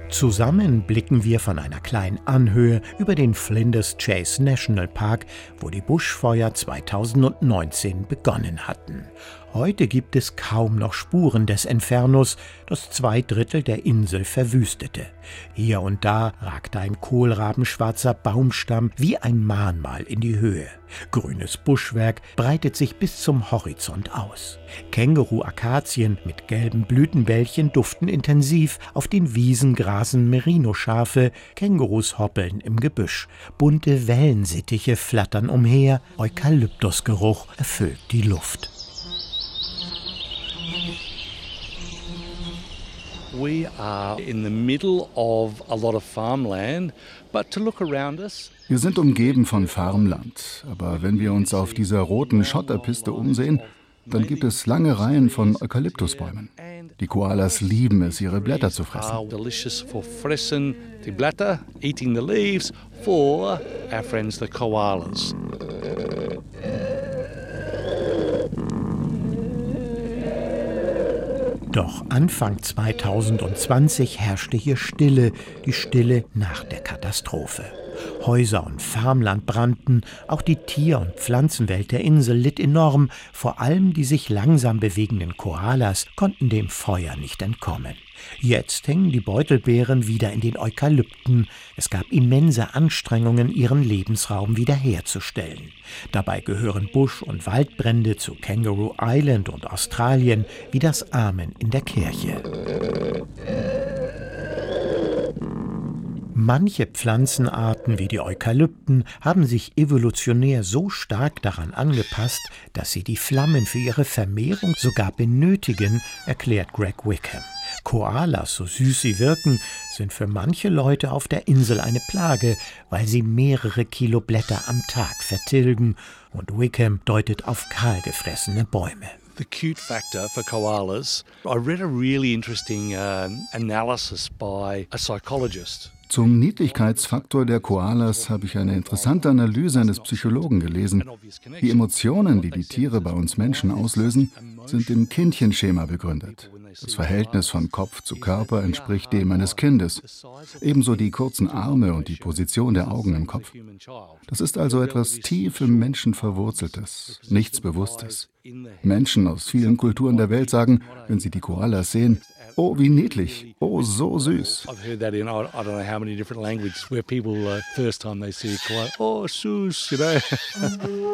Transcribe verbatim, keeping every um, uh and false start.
Zusammen blicken wir von einer kleinen Anhöhe über den Flinders Chase National Park, wo die Buschfeuer zweitausendneunzehn begonnen hatten. Heute gibt es kaum noch Spuren des Infernos, das zwei Drittel der Insel verwüstete. Hier und da ragt ein kohlrabenschwarzer Baumstamm wie ein Mahnmal in die Höhe. Grünes Buschwerk breitet sich bis zum Horizont aus. Känguru-Akazien mit gelben Blütenbällchen duften intensiv, auf den Wiesen grasen Merino-Schafe, Kängurus hoppeln im Gebüsch. Bunte Wellensittiche flattern umher, Eukalyptusgeruch erfüllt die Luft. We are in the middle of a lot of farmland, but to look around us. Wir sind umgeben von Farmland, aber wenn wir uns auf dieser roten Schotterpiste umsehen, dann gibt es lange Reihen von Eukalyptusbäumen. Die Koalas lieben es, ihre Blätter zu fressen. Delicious for fressen the blätter, eating the leaves for our friends the koalas. Doch Anfang zweitausendzwanzig herrschte hier Stille, die Stille nach der Katastrophe. Häuser und Farmland brannten, auch die Tier- und Pflanzenwelt der Insel litt enorm, vor allem die sich langsam bewegenden Koalas konnten dem Feuer nicht entkommen. Jetzt hängen die Beutelbeeren wieder in den Eukalypten. Es gab immense Anstrengungen, ihren Lebensraum wiederherzustellen. Dabei gehören Busch- und Waldbrände zu Kangaroo Island und Australien wie das Amen in der Kirche. Manche Pflanzenarten wie die Eukalypten haben sich evolutionär so stark daran angepasst, dass sie die Flammen für ihre Vermehrung sogar benötigen, erklärt Greg Wickham. Koalas, so süß sie wirken, sind für manche Leute auf der Insel eine Plage, weil sie mehrere Kilo Blätter am Tag vertilgen. Und Wickham deutet auf kahlgefressene Bäume. The cute factor for koalas. I read a really interesting uh, analysis by a psychologist. Zum Niedlichkeitsfaktor der Koalas habe ich eine interessante Analyse eines Psychologen gelesen. Die Emotionen, die die Tiere bei uns Menschen auslösen, sind im Kindchenschema begründet. Das Verhältnis von Kopf zu Körper entspricht dem eines Kindes. Ebenso die kurzen Arme und die Position der Augen im Kopf. Das ist also etwas tief im Menschen Verwurzeltes, nichts Bewusstes. Menschen aus vielen Kulturen der Welt sagen, wenn sie die Koalas sehen, oh, wie niedlich, oh, so süß. I've heard that in I don't know how many different languages where people uh, first time they see a koala, oh, süß, you know.